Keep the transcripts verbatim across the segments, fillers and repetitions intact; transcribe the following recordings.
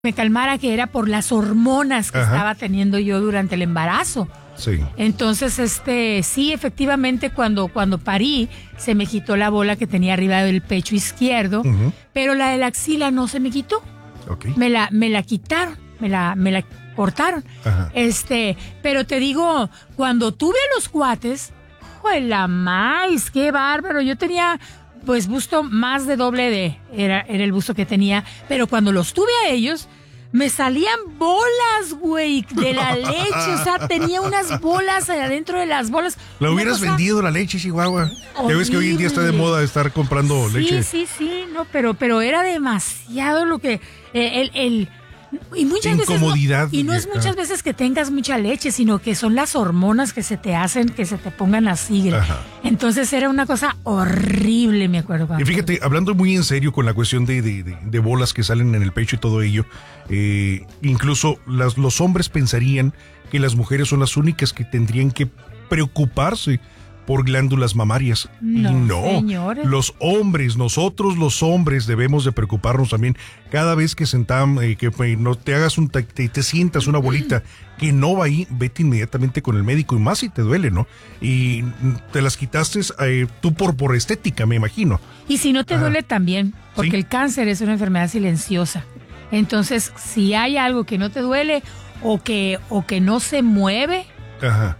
me calmara, que era por las hormonas que Ajá. estaba teniendo yo durante el embarazo. Sí. Entonces, este, sí, efectivamente, cuando, cuando parí, se me quitó la bola que tenía arriba del pecho izquierdo, Uh-huh. pero la de la axila no se me quitó. Okay. Me la, me la quitaron, me la, me la cortaron. Ajá. Este, pero te digo, cuando tuve a los cuates, ¡juela más! ¡Qué bárbaro! Yo tenía, pues, busto más de doble D, era, era el busto que tenía, pero cuando los tuve a ellos, me salían bolas, güey, de la leche. O sea, tenía unas bolas adentro de las bolas. La Una hubieras cosa vendido la leche, Chihuahua. Ya ves que hoy en día está de horrible. moda estar comprando Sí, leche. sí, sí, no, pero, pero era demasiado lo que, eh, el, el, y muchas Incomodidad. veces no, y no es Ajá. muchas veces que tengas mucha leche, sino que son las hormonas que se te hacen que se te pongan así. Ajá. Entonces era una cosa horrible, me acuerdo. Y fíjate, hablando muy en serio con la cuestión de, de, de, de bolas que salen en el pecho y todo ello, eh, incluso las, los hombres pensarían que las mujeres son las únicas que tendrían que preocuparse por glándulas mamarias. No, Y no, señores. los hombres, nosotros los hombres debemos de preocuparnos también. Cada vez que sentamos, eh, que eh, no te hagas un, te, te sientas una bolita que no va ahí, vete inmediatamente con el médico, y más si te duele, ¿no? Y te las quitaste eh, tú por, por estética, me imagino. Y si no te Ajá. duele también, porque Sí. el cáncer es una enfermedad silenciosa. Entonces, si hay algo que no te duele o que, o que no se mueve, Ajá.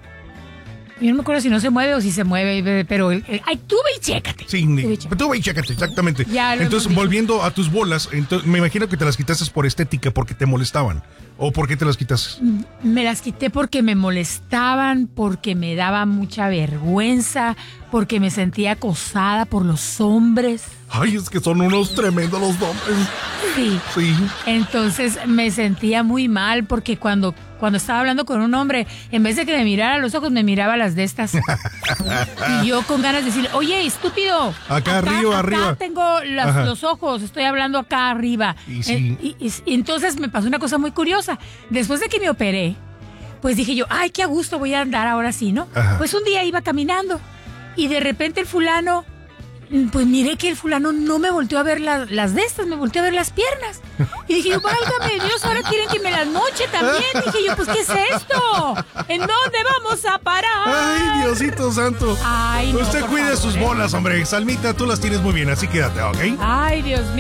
yo no me acuerdo si no se mueve o si se mueve, pero el, el- ay, tú ve y chécate. Sí, Tú ni- ve y chécate. tú ve y chécate, exactamente. Ya lo Entonces, hemos dicho. volviendo a tus bolas, entonces, me imagino que te las quitaste por estética, porque te molestaban. ¿O por qué te las quitas? Me las quité porque me molestaban, porque me daba mucha vergüenza, porque me sentía acosada por los hombres. Ay, es que son unos tremendos los hombres. Sí. Sí. Entonces me sentía muy mal porque cuando, cuando estaba hablando con un hombre, en vez de que me mirara a los ojos, me miraba las de estas. Y yo con ganas de decirle, oye, estúpido. Acá arriba, acá arriba. tengo las- Ajá. los ojos, estoy hablando acá arriba. Y sí. Eh, y, y- y entonces me pasó una cosa muy curiosa. Después de que me operé, pues dije yo, ay, qué a gusto voy a andar ahora sí, ¿no? Ajá. Pues un día iba caminando y de repente el fulano, pues miré que el fulano no me volteó a ver la- las de estas, me volteó a ver las piernas. Y dije yo, válgame Dios, ahora quieren que me las moche también. Dije yo, pues, ¿qué es esto? ¿En dónde vamos a parar? Ay, Diosito santo. Ay, no, Usted por cuide favor, sus ¿eh? bolas, hombre. Salmita, tú las tienes muy bien, así quédate, ¿ok? Ay, Dios mío.